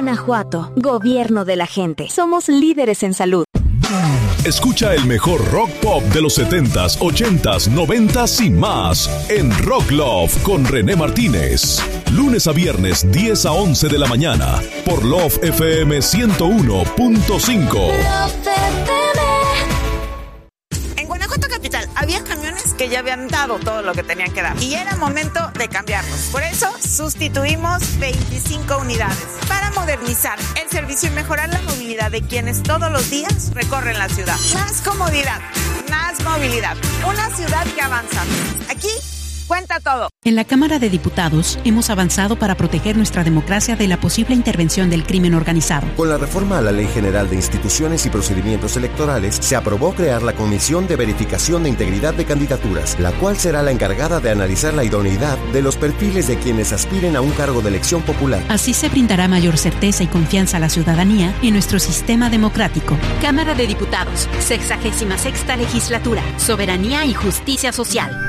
Guanajuato, gobierno de la gente. Somos líderes en salud. Escucha el mejor rock pop de los 70s, 80s, 90s y más en Rock Love con René Martínez. Lunes a viernes, 10 a 11 de la mañana, por Love FM 101.5. En Guanajuato capital había camiones que ya habían dado todo lo que tenían que dar y era momento de cambiarlos. Por eso sustituimos 25 unidades para modernizar el servicio y mejorar la movilidad de quienes todos los días recorren la ciudad. Más comodidad, más movilidad. Una ciudad que avanza. Aquí cuenta todo. En la Cámara de Diputados hemos avanzado para proteger nuestra democracia de la posible intervención del crimen organizado. Con la reforma a la Ley General de Instituciones y Procedimientos Electorales, se aprobó crear la Comisión de Verificación de Integridad de Candidaturas, la cual será la encargada de analizar la idoneidad de los perfiles de quienes aspiren a un cargo de elección popular. Así se brindará mayor certeza y confianza a la ciudadanía en nuestro sistema democrático. Cámara de Diputados, 66ª Legislatura, Soberanía y Justicia Social.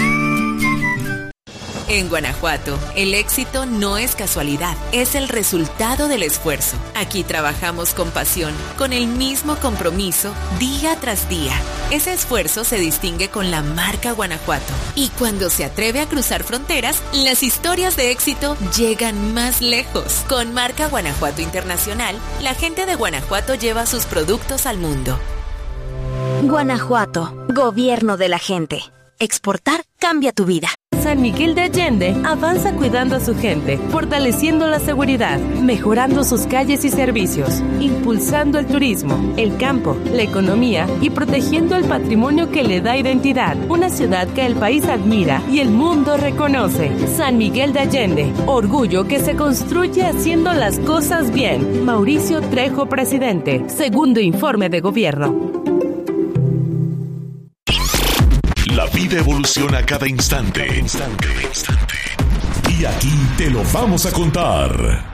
En Guanajuato, el éxito no es casualidad, es el resultado del esfuerzo. Aquí trabajamos con pasión, con el mismo compromiso, día tras día. Ese esfuerzo se distingue con la marca Guanajuato. Y cuando se atreve a cruzar fronteras, las historias de éxito llegan más lejos. Con marca Guanajuato Internacional, la gente de Guanajuato lleva sus productos al mundo. Guanajuato, gobierno de la gente. Exportar cambia tu vida. San Miguel de Allende avanza cuidando a su gente, fortaleciendo la seguridad, mejorando sus calles y servicios, impulsando el turismo, el campo, la economía y protegiendo el patrimonio que le da identidad. Una ciudad que el país admira y el mundo reconoce. San Miguel de Allende, orgullo que se construye haciendo las cosas bien. Mauricio Trejo, presidente. Segundo informe de gobierno. La vida evoluciona cada instante. Y aquí te lo vamos a contar.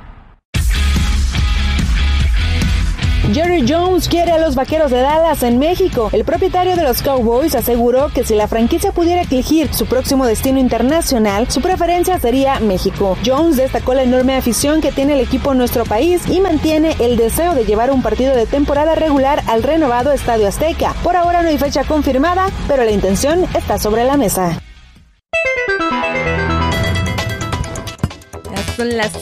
Jerry Jones quiere a los Vaqueros de Dallas en México. El propietario de los Cowboys aseguró que si la franquicia pudiera elegir su próximo destino internacional, su preferencia sería México. Jones destacó la enorme afición que tiene el equipo en nuestro país y mantiene el deseo de llevar un partido de temporada regular al renovado Estadio Azteca. Por ahora no hay fecha confirmada, pero la intención está sobre la mesa. Ya son las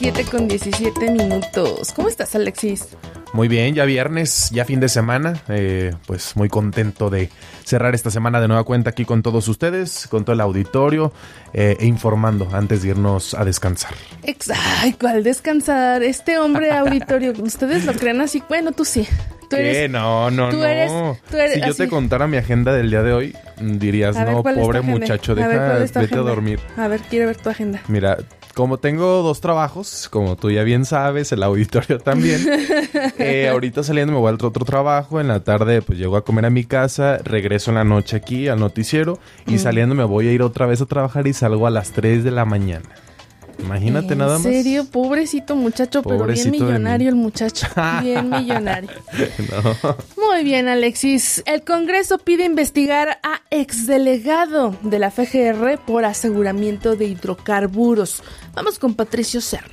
7:17. ¿Cómo estás, Alexis? Muy bien, ya viernes, ya fin de semana, pues muy contento de cerrar esta semana de nueva cuenta aquí con todos ustedes, con todo el auditorio, e informando antes de irnos a descansar. Ay, ¿cuál descansar? Este hombre auditorio, ¿ustedes lo creen así? Bueno, tú sí. Tú eres, no. Si yo así. te contara mi agenda del día de hoy, dirías, ver, no, pobre muchacho, vete a dormir. A ver, quiero ver tu agenda. Mira, como tengo 2 trabajos, como tú ya bien sabes, el auditorio también, ahorita saliendo me voy al otro trabajo, en la tarde pues llego a comer a mi casa, regreso en la noche aquí al noticiero y saliendo me voy a ir otra vez a trabajar y salgo a las 3 de la mañana. Imagínate nada más. ¿En serio? Pobrecito muchacho, Pobrecito, pero bien millonario el muchacho. Bien millonario. No. Muy bien, Alexis. El Congreso pide investigar a exdelegado de la FGR por aseguramiento de hidrocarburos. Vamos con Patricio Serna.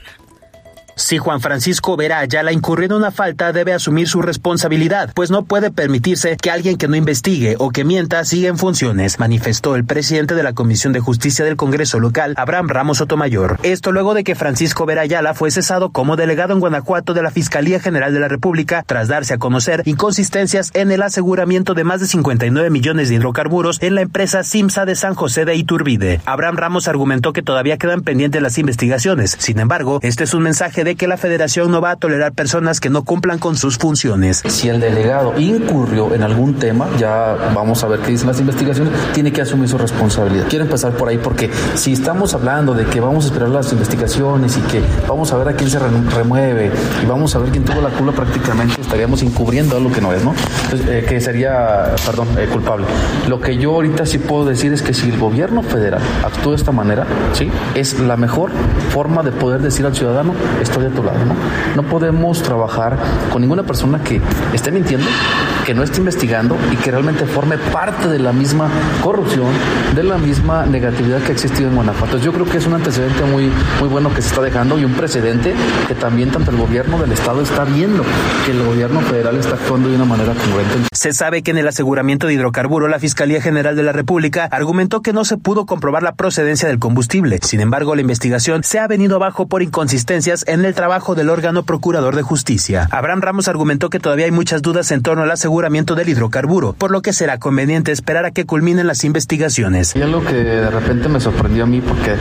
Si Juan Francisco Vera Ayala incurrió en una falta, debe asumir su responsabilidad, pues no puede permitirse que alguien que no investigue o que mienta siga en funciones, manifestó el presidente de la Comisión de Justicia del Congreso local, Abraham Ramos Sotomayor. Esto luego de que Francisco Vera Ayala fue cesado como delegado en Guanajuato de la Fiscalía General de la República tras darse a conocer inconsistencias en el aseguramiento de más de 59 millones de hidrocarburos en la empresa Simsa de San José de Iturbide. Abraham Ramos argumentó que todavía quedan pendientes las investigaciones. Sin embargo, este es un mensaje de que la Federación no va a tolerar personas que no cumplan con sus funciones. Si el delegado incurrió en algún tema, ya vamos a ver qué dicen las investigaciones, tiene que asumir su responsabilidad. Quiero empezar por ahí porque si estamos hablando de que vamos a esperar las investigaciones y que vamos a ver a quién se remueve y vamos a ver quién tuvo la culpa, prácticamente estaríamos encubriendo algo que no es, ¿no? Entonces, que sería, culpable. Lo que yo ahorita sí puedo decir es que si el gobierno federal actúa de esta manera, ¿sí?, es la mejor forma de poder decir al ciudadano, estoy de tu lado, ¿no? No podemos trabajar con ninguna persona que esté mintiendo, que no esté investigando y que realmente forme parte de la misma corrupción, de la misma negatividad que ha existido en Guanajuato. Yo creo que es un antecedente muy bueno que se está dejando y un precedente que también tanto el gobierno del estado está viendo, que el gobierno federal está actuando de una manera congruente. Se sabe que en el aseguramiento de hidrocarburo la Fiscalía General de la República argumentó que no se pudo comprobar la procedencia del combustible. Sin embargo, la investigación se ha venido abajo por inconsistencias en el trabajo del órgano procurador de justicia. Abraham Ramos argumentó que todavía hay muchas dudas en torno al aseguramiento del hidrocarburo, por lo que será conveniente esperar a que culminen las investigaciones. Y algo que de repente me sorprendió a mí porque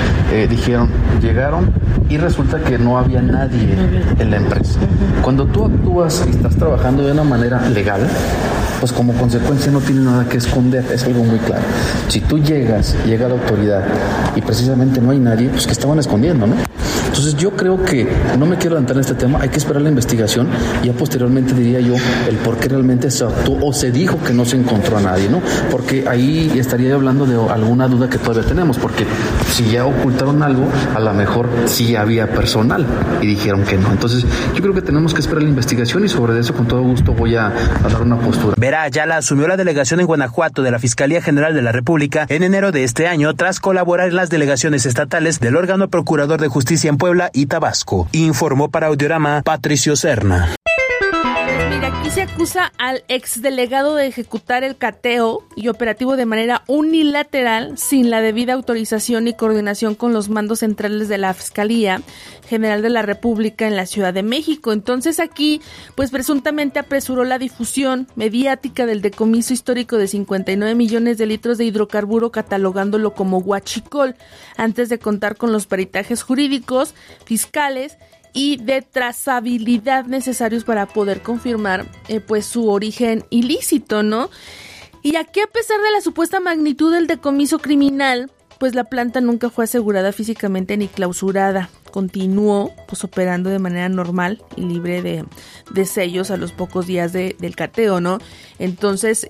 llegaron y resulta que no había nadie en la empresa. Cuando tú actúas y estás trabajando de una manera legal, pues como consecuencia no tiene nada que esconder, es algo muy claro. Si tú llega la autoridad y precisamente no hay nadie, pues que estaban escondiendo, ¿no? Entonces yo creo que, no me quiero adelantar en este tema, hay que esperar la investigación y ya posteriormente diría yo el por qué realmente se actuó o se dijo que no se encontró a nadie, ¿no? Porque ahí estaría hablando de alguna duda que todavía tenemos, porque si ya ocultaron algo, a lo mejor sí había personal y dijeron que no. Entonces yo creo que tenemos que esperar la investigación y sobre eso con todo gusto voy a dar una postura. Vera Ayala asumió la delegación en Guanajuato de la Fiscalía General de la República en enero de este año tras colaborar en las delegaciones estatales del órgano procurador de justicia en Puebla y Tabasco. Informó para Audiorama Patricio Serna. Mira, aquí se acusa al exdelegado de ejecutar el cateo y operativo de manera unilateral sin la debida autorización y coordinación con los mandos centrales de la Fiscalía General de la República en la Ciudad de México. Entonces aquí, pues presuntamente apresuró la difusión mediática del decomiso histórico de 59 millones de litros de hidrocarburo, catalogándolo como huachicol, antes de contar con los peritajes jurídicos, fiscales y de trazabilidad necesarios para poder confirmar pues su origen ilícito, ¿no? Y aquí, a pesar de la supuesta magnitud del decomiso criminal, pues la planta nunca fue asegurada físicamente ni clausurada. Continuó pues operando de manera normal y libre de sellos a los pocos días del cateo, ¿no? Entonces,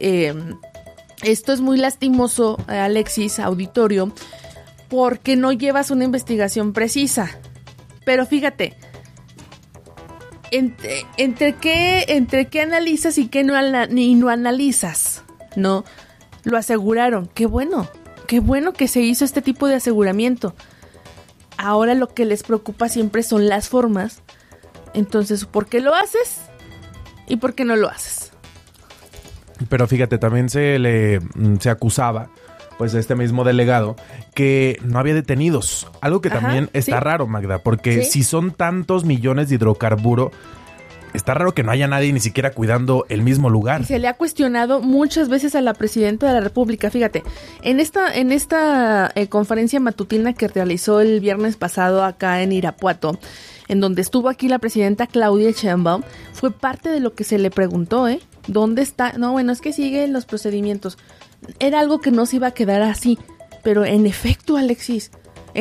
esto es muy lastimoso, Alexis, auditorio, porque no llevas una investigación precisa. Pero fíjate, entre qué analizas y qué no analizas, ¿no? Lo aseguraron. Qué bueno que se hizo este tipo de aseguramiento. Ahora lo que les preocupa siempre son las formas. Entonces, ¿por qué lo haces y por qué no lo haces? Pero fíjate, también se acusaba pues a este mismo delegado que no había detenidos. Algo que también está raro, Magda, porque si son tantos millones de hidrocarburo, está raro que no haya nadie ni siquiera cuidando el mismo lugar. Y se le ha cuestionado muchas veces a la presidenta de la República. Fíjate, en esta conferencia matutina que realizó el viernes pasado acá en Irapuato, en donde estuvo aquí la presidenta Claudia Sheinbaum, fue parte de lo que se le preguntó, ¿dónde está? No, bueno, es que siguen los procedimientos. Era algo que no se iba a quedar así, pero en efecto, Alexis,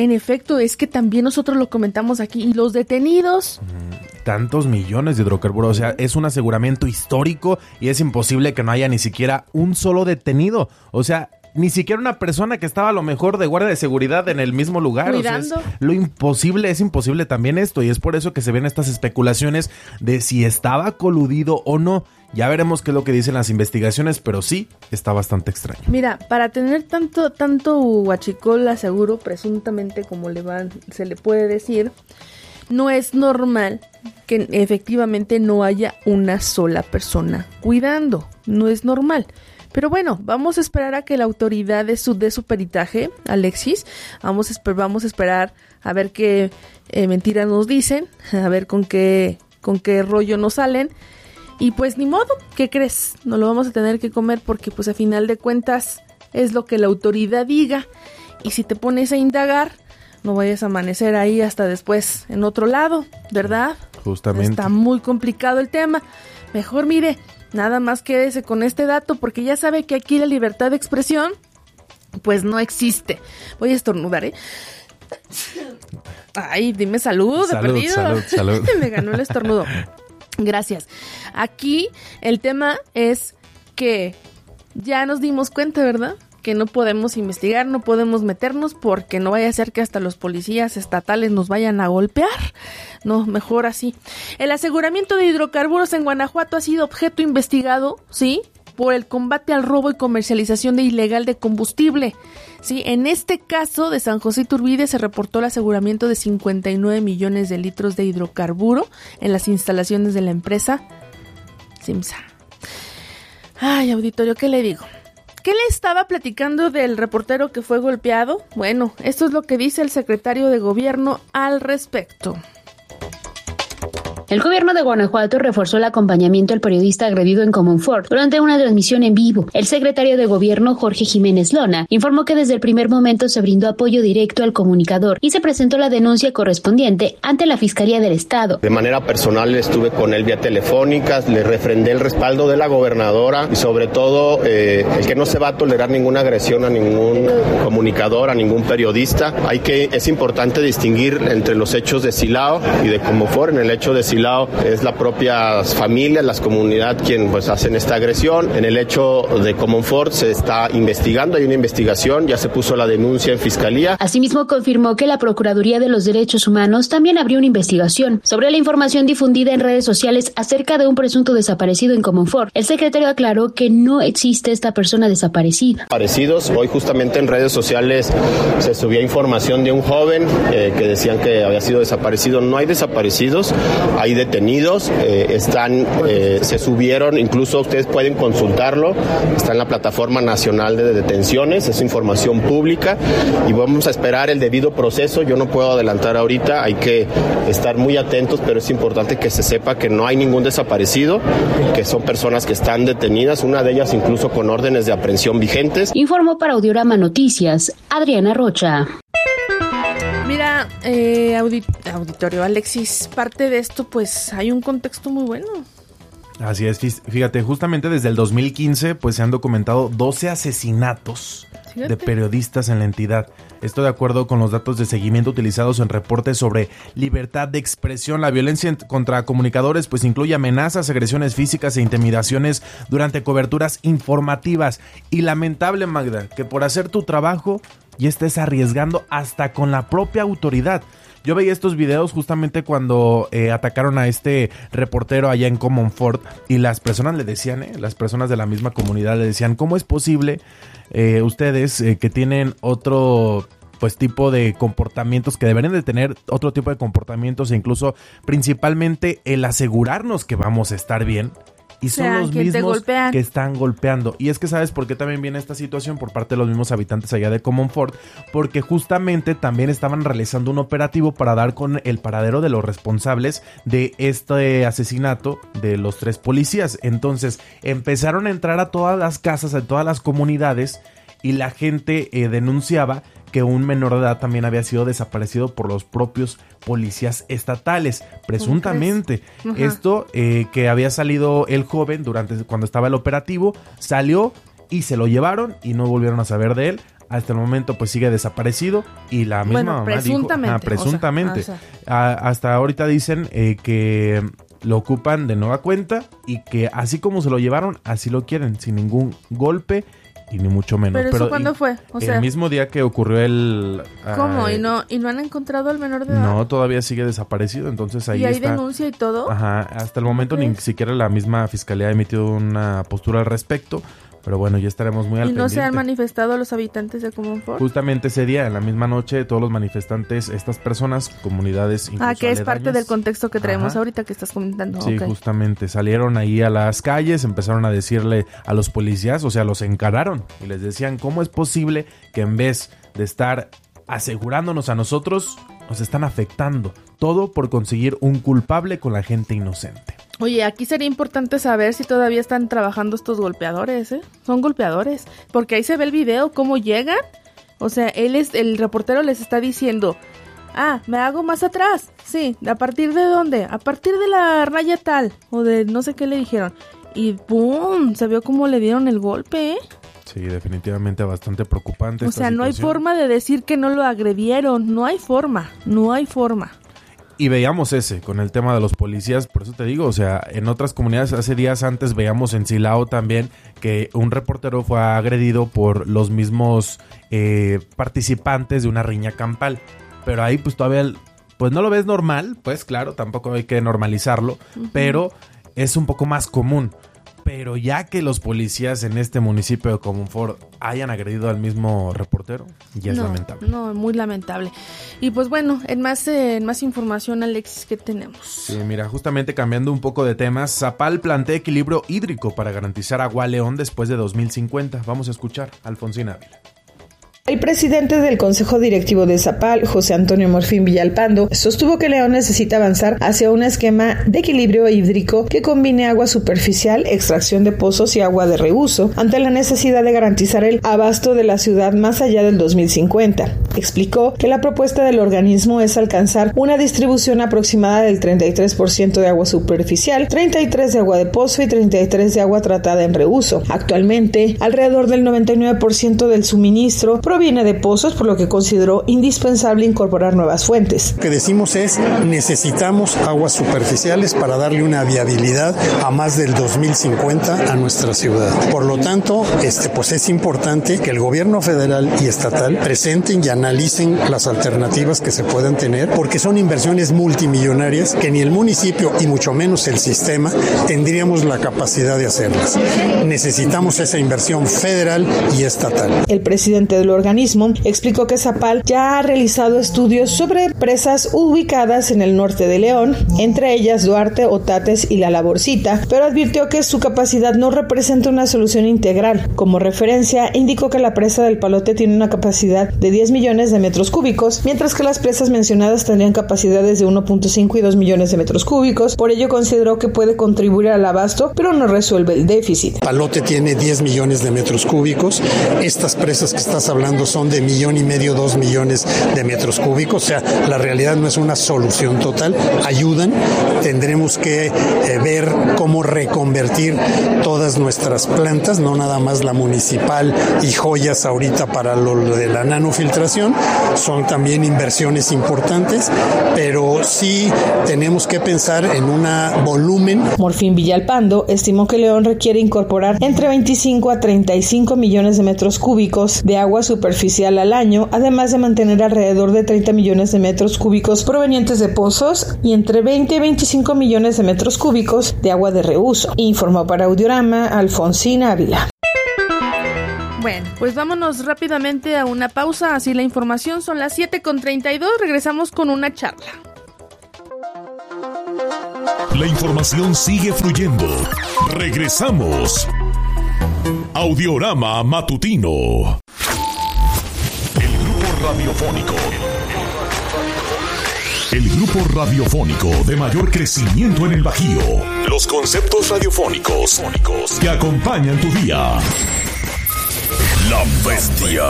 es que también nosotros lo comentamos aquí, y los detenidos. Tantos millones de hidrocarburos, o sea, es un aseguramiento histórico y es imposible que no haya ni siquiera un solo detenido, o sea, ni siquiera una persona que estaba a lo mejor de guardia de seguridad en el mismo lugar. Cuidando. O sea, es imposible también esto, y es por eso que se ven estas especulaciones de si estaba coludido o no. Ya veremos qué es lo que dicen las investigaciones, pero sí está bastante extraño. Mira, para tener tanto huachicol, aseguro, presuntamente, como se le puede decir, no es normal que efectivamente no haya una sola persona cuidando. No es normal. Pero bueno, vamos a esperar a que la autoridad dé su peritaje, Alexis. Vamos a esperar a ver qué mentiras nos dicen, a ver con qué rollo nos salen. Y pues ni modo, ¿qué crees? No lo vamos a tener que comer porque pues a final de cuentas es lo que la autoridad diga. Y si te pones a indagar, no vayas a amanecer ahí hasta después en otro lado, ¿verdad? Justamente. Está muy complicado el tema. Mejor mire, nada más quédese con este dato porque ya sabe que aquí la libertad de expresión pues no existe. Voy a estornudar, Ay, dime salud, he perdido. Salud. Me ganó el estornudo. Gracias. Aquí el tema es que ya nos dimos cuenta, ¿verdad? que no podemos investigar, no podemos meternos porque no vaya a ser que hasta los policías estatales nos vayan a golpear. No, mejor así. El aseguramiento de hidrocarburos en Guanajuato ha sido objeto investigado, ¿sí?, por el combate al robo y comercialización de ilegal de combustible. Sí, en este caso de San José Iturbide se reportó el aseguramiento de 59 millones de litros de hidrocarburo en las instalaciones de la empresa Simsa. Ay, auditorio, ¿qué le digo? ¿Qué le estaba platicando del reportero que fue golpeado? Bueno, esto es lo que dice el secretario de Gobierno al respecto. El gobierno de Guanajuato reforzó el acompañamiento al periodista agredido en Comonfort durante una transmisión en vivo. El secretario de Gobierno, Jorge Jiménez Lona, informó que desde el primer momento se brindó apoyo directo al comunicador y se presentó la denuncia correspondiente ante la Fiscalía del Estado. De manera personal estuve con él vía telefónica, le refrendé el respaldo de la gobernadora y sobre todo el que no se va a tolerar ninguna agresión a ningún comunicador, a ningún periodista. Es importante distinguir entre los hechos de Silao y de Comonfort. En el hecho de Silao es la propia familia, las comunidades quien pues hacen esta agresión. En el hecho de Comonfort se está investigando, hay una investigación, ya se puso la denuncia en fiscalía. Asimismo confirmó que la Procuraduría de los Derechos Humanos también abrió una investigación sobre la información difundida en redes sociales acerca de un presunto desaparecido en Comonfort. El secretario aclaró que no existe esta persona desaparecida. Hoy justamente en redes sociales se subía información de un joven que decían que había sido desaparecido. No hay desaparecidos, hay detenidos, se subieron, incluso ustedes pueden consultarlo, está en la Plataforma Nacional de Detenciones, es información pública y vamos a esperar el debido proceso. Yo no puedo adelantar ahorita, hay que estar muy atentos, pero es importante que se sepa que no hay ningún desaparecido, que son personas que están detenidas, una de ellas incluso con órdenes de aprehensión vigentes. Informó para Audiorama Noticias, Adriana Rocha. Mira, auditorio, Alexis, parte de esto, pues hay un contexto muy bueno. Así es, fíjate, justamente desde el 2015, pues se han documentado 12 asesinatos de periodistas en la entidad. Esto de acuerdo con los datos de seguimiento utilizados en reportes sobre libertad de expresión. La violencia contra comunicadores pues incluye amenazas, agresiones físicas e intimidaciones durante coberturas informativas. Y lamentable, Magda, que por hacer tu trabajo ya estés arriesgando hasta con la propia autoridad. Yo veía estos videos justamente cuando atacaron a este reportero allá en Comonfort y las personas le decían, las personas de la misma comunidad le decían, ¿cómo es posible ustedes que tienen otro pues tipo de comportamientos, que deberían de tener otro tipo de comportamientos e incluso principalmente el asegurarnos que vamos a estar bien? Y son los mismos que están golpeando. Y es que ¿sabes por qué también viene esta situación? Por parte de los mismos habitantes allá de Comonfort, porque justamente también estaban realizando un operativo para dar con el paradero de los responsables de este asesinato de los 3 policías. Entonces empezaron a entrar a todas las casas, a todas las comunidades, y la gente denunciaba que un menor de edad también había sido desaparecido por los propios policías estatales, presuntamente. Esto que había salido el joven cuando estaba el operativo, salió y se lo llevaron y no volvieron a saber de él. Hasta el momento pues sigue desaparecido y la misma mamá presuntamente. Hasta ahorita dicen que lo ocupan de nueva cuenta y que así como se lo llevaron, así lo quieren, sin ningún golpe y ni mucho menos. ¿Pero eso cuándo fue? O sea, el mismo día que ocurrió el... ¿Cómo? ¿Y no han encontrado al menor de edad? No, todavía sigue desaparecido, entonces ahí está. ¿Y hay denuncia y todo? Ajá, hasta el momento ni siquiera la misma fiscalía ha emitido una postura al respecto. Pero bueno, ya estaremos muy al pendiente. ¿Y no se han manifestado los habitantes de Comonfort? Justamente ese día, en la misma noche, todos los manifestantes, estas personas, comunidades incluso que es aledañas, parte del contexto que traemos ahorita que estás comentando. Sí, justamente, salieron ahí a las calles, empezaron a decirle a los policías, o sea, los encararon y les decían, ¿cómo es posible que en vez de estar asegurándonos a nosotros, nos están afectando? Todo por conseguir un culpable con la gente inocente. Oye, aquí sería importante saber si todavía están trabajando estos golpeadores, Son golpeadores, porque ahí se ve el video, cómo llegan. O sea, el reportero les está diciendo, me hago más atrás. Sí, ¿a partir de dónde? A partir de la raya tal, o de no sé qué le dijeron. Y ¡pum! Se vio cómo le dieron el golpe, Sí, definitivamente bastante preocupante. O sea, no hay forma de decir que no lo agredieron, no hay forma. Y veíamos con el tema de los policías, por eso te digo, o sea, en otras comunidades hace días antes veíamos en Silao también que un reportero fue agredido por los mismos participantes de una riña campal. Pero ahí pues todavía, pues no lo ves normal, pues claro, tampoco hay que normalizarlo, pero es un poco más común. Pero ya que los policías en este municipio de Comonfort hayan agredido al mismo reportero, ya es lamentable. No, muy lamentable. Y pues bueno, en más información, Alexis, ¿qué tenemos? Sí, mira, justamente cambiando un poco de temas, Zapal plantea equilibrio hídrico para garantizar agua a León después de 2050. Vamos a escuchar a Alfonsín Ávila. El presidente del Consejo Directivo de Zapal, José Antonio Morfín Villalpando, sostuvo que León necesita avanzar hacia un esquema de equilibrio hídrico que combine agua superficial, extracción de pozos y agua de reuso, ante la necesidad de garantizar el abasto de la ciudad más allá del 2050. Explicó que la propuesta del organismo es alcanzar una distribución aproximada del 33% de agua superficial, 33% de agua de pozo y 33% de agua tratada en reuso. Actualmente, alrededor del 99% del suministro proviene de pozos, por lo que consideró indispensable incorporar nuevas fuentes. Lo que decimos es, necesitamos aguas superficiales para darle una viabilidad a más del 2050 a nuestra ciudad. Por lo tanto, pues es importante que el gobierno federal y estatal presenten y analicen las alternativas que se puedan tener, porque son inversiones multimillonarias que ni el municipio y mucho menos el sistema tendríamos la capacidad de hacerlas. Necesitamos esa inversión federal y estatal. El presidente del organismo explicó que Zapal ya ha realizado estudios sobre presas ubicadas en el norte de León, entre ellas Duarte, Otates y La Laborcita, pero advirtió que su capacidad no representa una solución integral. Como referencia, indicó que la presa del Palote tiene una capacidad de 10 millones de metros cúbicos, mientras que las presas mencionadas tendrían capacidades de 1.5 y 2 millones de metros cúbicos. Por ello consideró que puede contribuir al abasto, pero no resuelve el déficit. Palote tiene 10 millones de metros cúbicos. Estas presas que estás hablando son de 1,5 millones, 2 millones de metros cúbicos, o sea, la realidad no es una solución total, ayudan, tendremos que ver cómo reconvertir todas nuestras plantas, no nada más la municipal y Joyas ahorita para lo de la nanofiltración, son también inversiones importantes, pero sí tenemos que pensar en un volumen. Morfín Villalpando estimó que León requiere incorporar entre 25 a 35 millones de metros cúbicos de agua superficial al año, además de mantener alrededor de 30 millones de metros cúbicos provenientes de pozos y entre 20 y 25 millones de metros cúbicos de agua de reuso. Informó para Audiorama Alfonsín Ávila. Bueno, pues vámonos rápidamente a una pausa, así la información, son las 7:32, regresamos con una charla. La información sigue fluyendo. Regresamos. Audiorama Matutino. El grupo radiofónico de mayor crecimiento en el Bajío. Los conceptos radiofónicos que acompañan tu día. La Bestia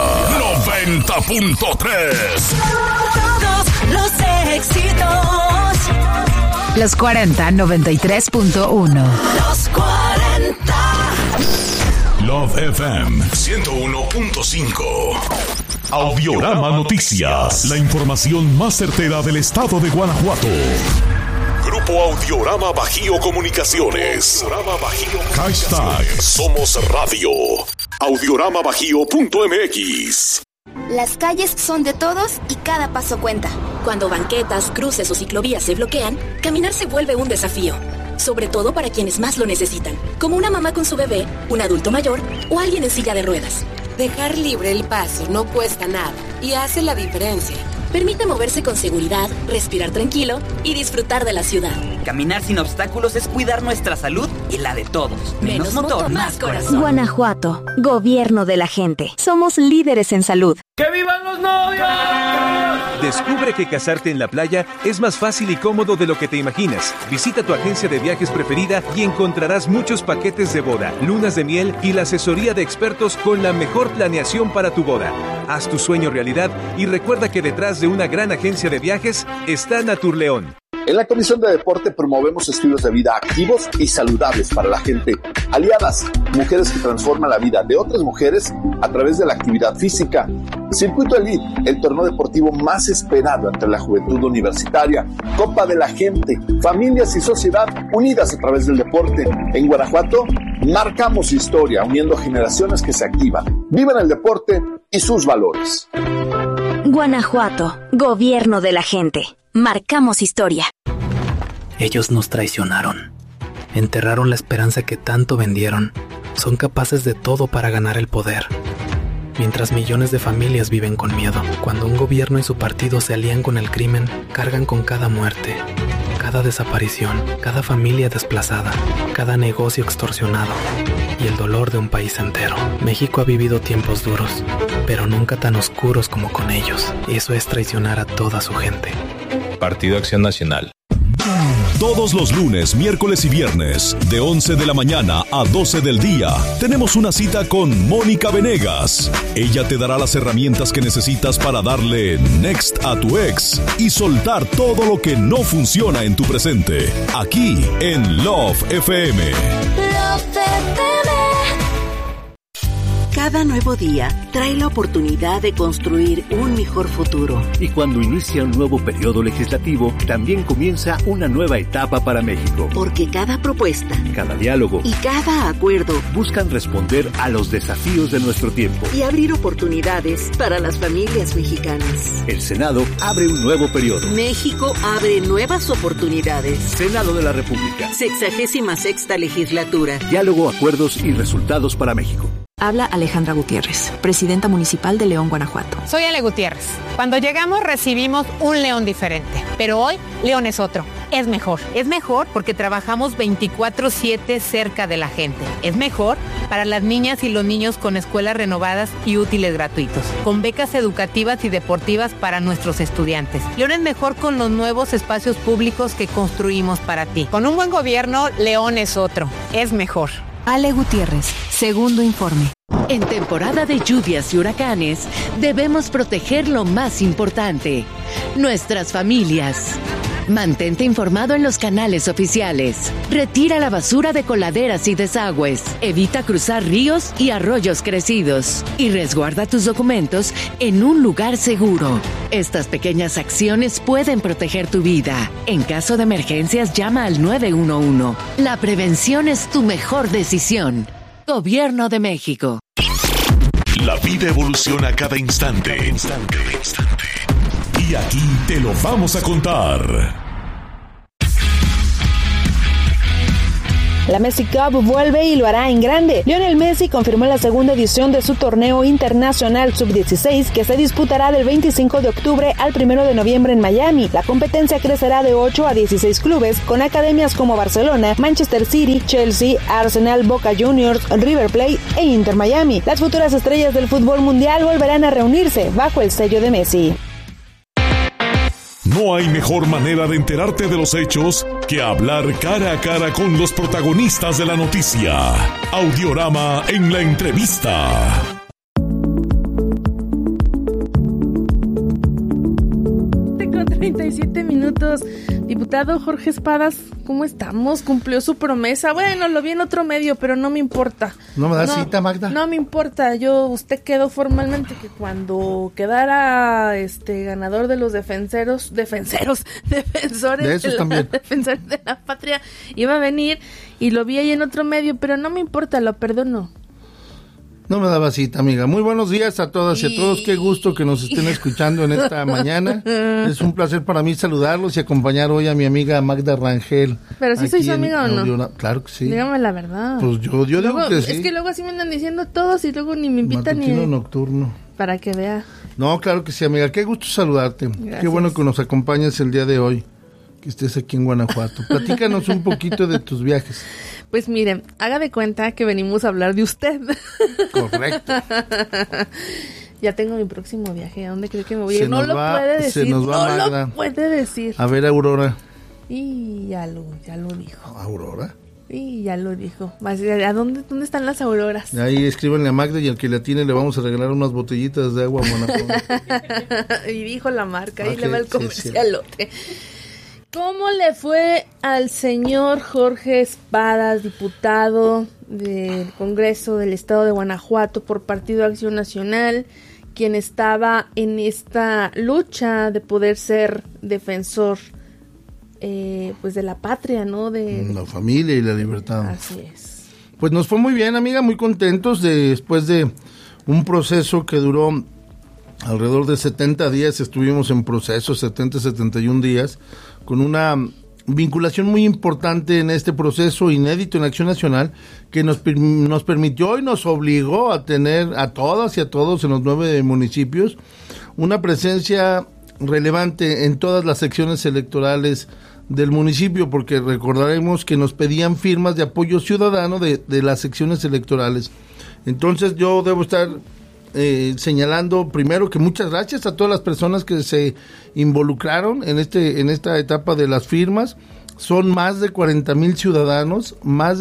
90.3. Todos los éxitos. Los 40 93.1. Los 40. Love FM 101.5. Audiorama Noticias. La información más certera del estado de Guanajuato. Grupo Audiorama Bajío Comunicaciones. Hashtag Somos Radio. Audioramabajío.mx. Las calles son de todos y cada paso cuenta. Cuando banquetas, cruces o ciclovías se bloquean, caminar se vuelve un desafío. Sobre todo para quienes más lo necesitan, como una mamá con su bebé, un adulto mayor o alguien en silla de ruedas. Dejar libre el paso no cuesta nada y hace la diferencia. Permite moverse con seguridad, respirar tranquilo y disfrutar de la ciudad. Caminar sin obstáculos es cuidar nuestra salud y la de todos. Menos motor, más corazón. Guanajuato, gobierno de la gente. Somos líderes en salud. ¡Que vivan los novios! Descubre que casarte en la playa es más fácil y cómodo de lo que te imaginas. Visita tu agencia de viajes preferida y encontrarás muchos paquetes de boda, lunas de miel y la asesoría de expertos con la mejor planeación para tu boda. Haz tu sueño realidad y recuerda que detrás de una gran agencia de viajes está Naturleón. En la Comisión de Deporte promovemos estilos de vida activos y saludables para la gente. Aliadas, mujeres que transforman la vida de otras mujeres a través de la actividad física. Circuito Elite, el torneo deportivo más esperado entre la juventud universitaria. Copa de la Gente, familias y sociedad unidas a través del deporte. En Guanajuato, marcamos historia, uniendo generaciones que se activan, viven el deporte y sus valores. Guanajuato, gobierno de la gente. Marcamos historia. Ellos nos traicionaron. Enterraron la esperanza que tanto vendieron. Son capaces de todo para ganar el poder. Mientras millones de familias viven con miedo. Cuando un gobierno y su partido se alían con el crimen, cargan con cada muerte, cada desaparición, cada familia desplazada, cada negocio extorsionado y el dolor de un país entero. México ha vivido tiempos duros, pero nunca tan oscuros como con ellos. Eso es traicionar a toda su gente. Partido Acción Nacional. Todos los lunes, miércoles y viernes, de 11 de la mañana a 12 del día, tenemos una cita con Mónica Venegas. Ella te dará las herramientas que necesitas para darle next a tu ex y soltar todo lo que no funciona en tu presente. Aquí en Love FM. Love FM. Cada nuevo día trae la oportunidad de construir un mejor futuro. Y cuando inicia un nuevo periodo legislativo, también comienza una nueva etapa para México. Porque cada propuesta, cada diálogo y cada acuerdo buscan responder a los desafíos de nuestro tiempo y abrir oportunidades para las familias mexicanas. El Senado abre un nuevo periodo. México abre nuevas oportunidades. Senado de la República. 66ª legislatura. Diálogo, acuerdos y resultados para México. Habla Alejandra Gutiérrez, presidenta municipal de León, Guanajuato. Soy Ale Gutiérrez. Cuando llegamos recibimos un León diferente, pero hoy León es otro. Es mejor. Es mejor porque trabajamos 24/7 cerca de la gente. Es mejor para las niñas y los niños con escuelas renovadas y útiles gratuitos, con becas educativas y deportivas para nuestros estudiantes. León es mejor con los nuevos espacios públicos que construimos para ti. Con un buen gobierno, León es otro. Es mejor. Ale Gutiérrez, segundo informe. En temporada de lluvias y huracanes, debemos proteger lo más importante, nuestras familias. Mantente informado en los canales oficiales. Retira la basura de coladeras y desagües. Evita cruzar ríos y arroyos crecidos. Y resguarda tus documentos en un lugar seguro. Estas pequeñas acciones pueden proteger tu vida. En caso de emergencias, llama al 911. La prevención es tu mejor decisión. Gobierno de México. La vida evoluciona cada instante. Y aquí te lo vamos a contar. La Messi Cup vuelve y lo hará en grande. Lionel Messi confirmó la segunda edición de su torneo internacional Sub-16 que se disputará del 25 de octubre al 1 de noviembre en Miami. La competencia crecerá de 8 a 16 clubes con academias como Barcelona, Manchester City, Chelsea, Arsenal, Boca Juniors, River Plate e Inter Miami. Las futuras estrellas del fútbol mundial volverán a reunirse bajo el sello de Messi. No hay mejor manera de enterarte de los hechos que hablar cara a cara con los protagonistas de la noticia. Audiorama en la entrevista. 37 minutos. Diputado Jorge Espadas, ¿cómo estamos? ¿Cumplió su promesa? Bueno, lo vi en otro medio, pero no me importa. ¿No me da cita, Magda? No me importa. Usted quedó formalmente que cuando quedara ganador de los defensores de defensores de la patria, iba a venir, y lo vi ahí en otro medio, pero no me importa, lo perdono. No me daba cita, amiga. Muy buenos días a todas y a todos. Qué gusto que nos estén escuchando en esta mañana. Es un placer para mí saludarlos y acompañar hoy a mi amiga Magda Rangel. ¿Pero sí soy su amiga o no? Claro que sí. Dígame la verdad. Pues yo digo que sí. Es que luego así me andan diciendo todos y luego ni me invitan Matutino nocturno. Para que vea. No, claro que sí, amiga. Qué gusto saludarte. Gracias. Qué bueno que nos acompañes el día de hoy, que estés aquí en Guanajuato. Platícanos un poquito de tus viajes. Pues miren, haga de cuenta que venimos a hablar de usted. Correcto. Ya tengo mi próximo viaje. ¿A dónde cree que me voy a ir? No lo puede decir. Se nos va Magda. No lo puede decir. A ver, Aurora. Y ya lo dijo. ¿Aurora? Y ya lo dijo. ¿A dónde están las auroras? Ahí escríbanle a Magda y al que la tiene le vamos a regalar unas botellitas de agua Guanajuato. Y dijo la marca, ahí le va el comercialote. ¿Cómo le fue al señor Jorge Espadas, diputado del Congreso del Estado de Guanajuato por Partido Acción Nacional, quien estaba en esta lucha de poder ser defensor pues de la patria, ¿no? De la familia y la libertad. Así es. Pues nos fue muy bien, amiga, muy contentos después de un proceso que duró alrededor de 70 días, estuvimos en proceso, 71 días, con una vinculación muy importante en este proceso inédito en Acción Nacional, que nos permitió y nos obligó a tener a todas y a todos en los 9 municipios una presencia relevante en todas las secciones electorales del municipio, porque recordaremos que nos pedían firmas de apoyo ciudadano de las secciones electorales. Entonces yo debo estar señalando primero que muchas gracias a todas las personas que se involucraron en esta etapa de las firmas. Son más de 40,000 ciudadanos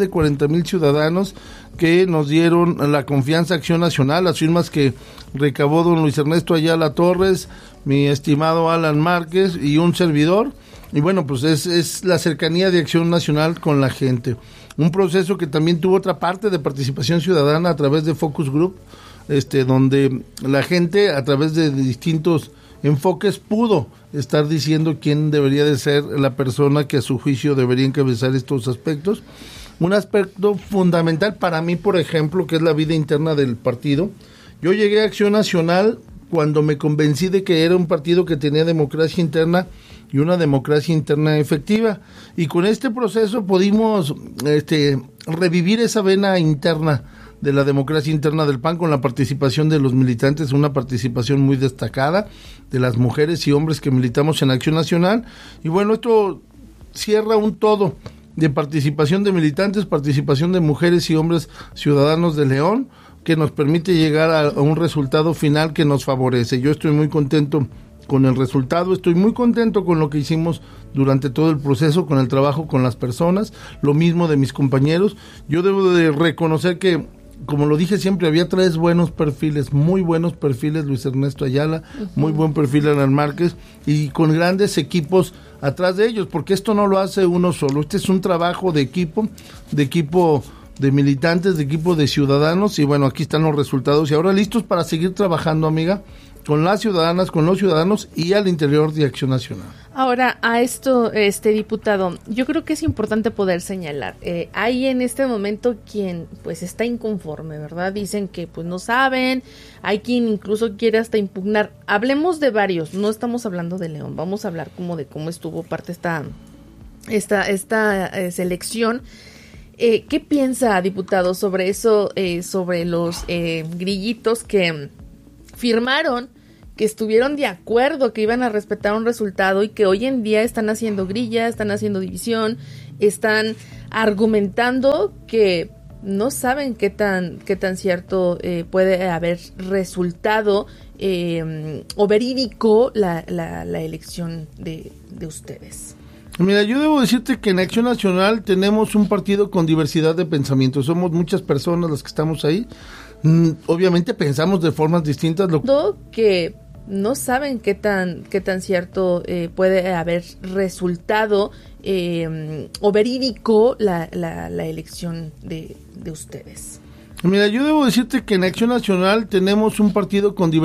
que nos dieron la confianza a Acción Nacional, las firmas que recabó don Luis Ernesto Ayala Torres, mi estimado Alan Márquez y un servidor. Y bueno, pues es la cercanía de Acción Nacional con la gente. Un proceso que también tuvo otra parte de participación ciudadana a través de Focus Group, donde la gente a través de distintos enfoques pudo estar diciendo quién debería de ser la persona que a su juicio debería encabezar estos aspectos. Un aspecto fundamental para mí, por ejemplo, que es la vida interna del partido. Yo llegué a Acción Nacional cuando me convencí de que era un partido que tenía democracia interna y una democracia interna efectiva, y con este proceso pudimos revivir esa vena interna de la democracia interna del PAN con la participación de los militantes, una participación muy destacada de las mujeres y hombres que militamos en Acción Nacional. Y bueno, esto cierra un todo de participación de militantes, participación de mujeres y hombres ciudadanos de León, que nos permite llegar a un resultado final que nos favorece. Yo estoy muy contento con el resultado, estoy muy contento con lo que hicimos durante todo el proceso, con el trabajo con las personas, lo mismo de mis compañeros. Yo debo de reconocer que, como lo dije siempre, había 3 buenos perfiles, muy buenos perfiles: Luis Ernesto Ayala, muy buen perfil Alan Márquez, y con grandes equipos atrás de ellos, porque esto no lo hace uno solo, este es un trabajo de equipo de militantes, de equipo de ciudadanos, y bueno, aquí están los resultados, y ahora listos para seguir trabajando, amiga, con las ciudadanas, con los ciudadanos y al interior de Acción Nacional. Ahora, a esto, diputado, yo creo que es importante poder señalar, hay en este momento quien pues está inconforme, ¿verdad? Dicen que pues no saben, hay quien incluso quiere hasta impugnar. Hablemos de varios, no estamos hablando de León, vamos a hablar como de cómo estuvo parte esta selección. ¿Qué piensa, diputado, sobre eso, sobre los grillitos que firmaron, que estuvieron de acuerdo, que iban a respetar un resultado y que hoy en día están haciendo grilla, están haciendo división, están argumentando que no saben qué tan cierto puede haber resultado o verídico la elección de ustedes? Mira, yo debo decirte que en Acción Nacional tenemos un partido con diversidad de pensamientos. Somos muchas personas las que estamos ahí. Obviamente pensamos de formas distintas. Que no saben qué tan cierto puede haber resultado o verídico la elección de ustedes. Mira, yo debo decirte que en Acción Nacional tenemos un partido con diversidad